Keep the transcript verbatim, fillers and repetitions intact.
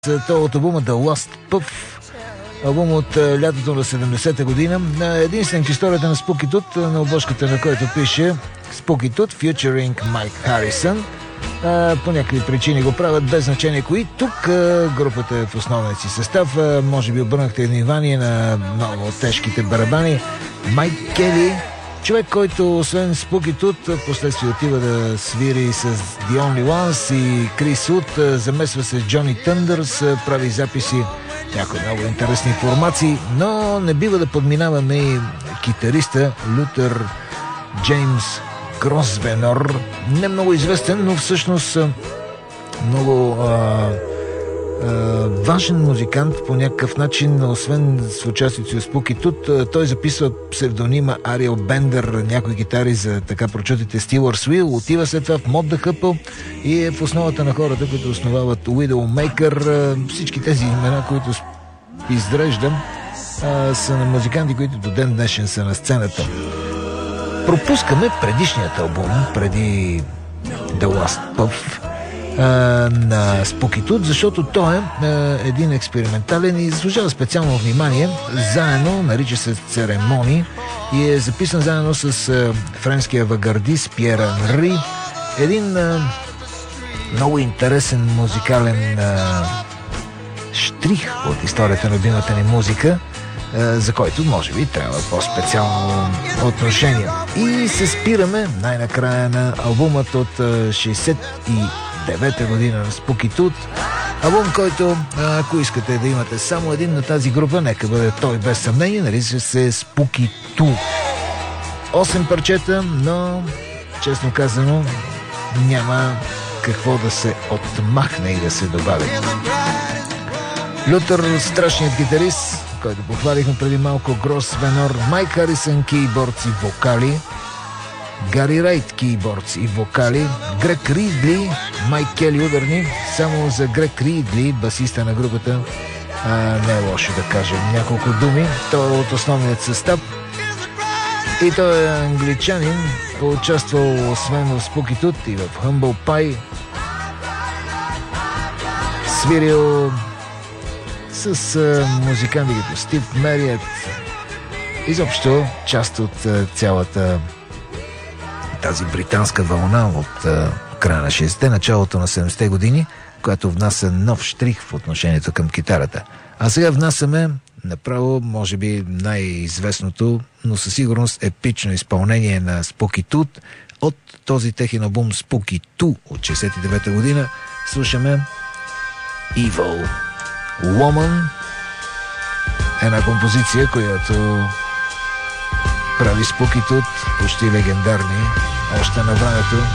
Това от албума The Last Puff, албум от лятото на седемдесета година. Единствен в историята на Spooky Tooth, на обложката на който пише Spooky Tooth featuring Mike Harrison. По някакви причини го правят, без значение кои. Тук групата е в основния си състав. Може би обърнахте внимание на много тежките барабани. Майк Кели, човек, който освен Spooky Tooth, последствие отива да свири с The Only Ones и Крис Уд, замесва се с Джони Тъндърс, прави записи някои много интересни формации, но не бива да подминаваме и китариста Лютер Джеймс Гросвенор, не много известен, но всъщност много а, а, важен музикант по някакъв начин, освен с участието в Spooky Tooth. Той записва псевдонима Ариел Бендер, някои гитари за така прочутите Steelers Wheel, отива след това в Mod The Couple и е в основата на хората, които основават Widowmaker. Всички тези имена, които изреждам, а, са на музиканти, които до ден днешен са на сцената. Пропускаме предишният албум, преди The Last Puff, на Spooky Tooth, защото той е един експериментален и заслужава специално внимание. Заедно, нарича се Церемони и е записан заедно с френския авангардист Пьер Анри. Един много интересен музикален штрих от историята на любимата ни музика, за който може би трябва по-специално отношение. И се спираме най-накрая на албумът от шейсет и девета година на Spooky Tooth. Албум, който, ако искате да имате само един на тази група, нека бъде той без съмнение, нарича се Spooky Tooth. Осем парчета, но честно казано няма какво да се отмахне и да се добави. Лютер, страшният гитарист, който похвалихме преди малко, Гросвенор, Майк Харисън, кейбордс и вокали, Гари Райт, кейбордс и вокали, Грег Ридли, Майк Кели ударни. Само за Грег Ридли, басиста на групата, а, не е лошо да кажем няколко думи. Той е от основният състав и той е англичанин, участвал освен в Spooky Tooth и в Humble Pie, свирил с а, музиканти като Стив Мериет, изобщо част от а, цялата тази британска вълна от а, края на шейсетте, началото на седемдесетте години, която внася нов штрих в отношението към китарата. А сега внасяме направо, може би, най-известното, но със сигурност епично изпълнение на Spooky Tooth от този техен албум Spooky Two от шейсет и девета година. Слушаме Evil Woman, една композиция, която прави Spooky Tooth почти легендарни още на времето